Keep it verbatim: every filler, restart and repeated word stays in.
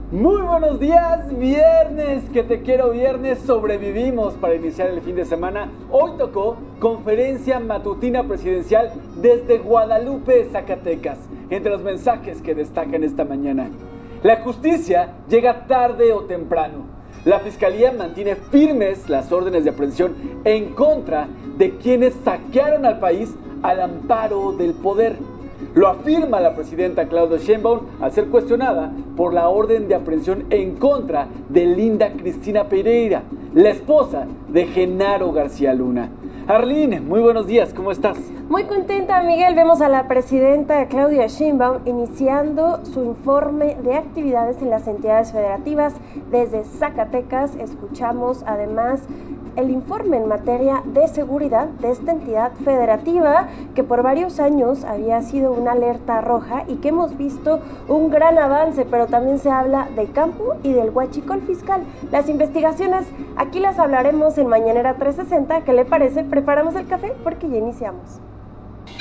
Muy buenos días, viernes, que te quiero viernes, sobrevivimos para iniciar el fin de semana. Hoy tocó conferencia matutina presidencial desde Guadalupe, Zacatecas. Entre los mensajes que destacan esta mañana: la justicia llega tarde o temprano. La Fiscalía mantiene firmes las órdenes de aprehensión en contra de quienes saquearon al país al amparo del poder. Lo afirma la presidenta Claudia Sheinbaum al ser cuestionada por la orden de aprehensión en contra de Linda Cristina Pereira, la esposa de Genaro García Luna. Arlene, muy buenos días, ¿cómo estás? Muy contenta, Miguel. Vemos a la presidenta Claudia Sheinbaum iniciando su informe de actividades en las entidades federativas desde Zacatecas. Escuchamos además el informe en materia de seguridad de esta entidad federativa que por varios años había sido una alerta roja y que hemos visto un gran avance, pero también se habla de campo y del huachicol fiscal. Las investigaciones aquí las hablaremos en Mañanera trescientos sesenta. ¿Qué le parece? Preparamos el café porque ya iniciamos.